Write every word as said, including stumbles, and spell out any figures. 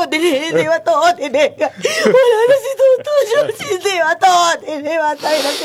Hindi, hindi matuot, hindi. Wala na si Tuto. Hindi matuot, hindi matay na si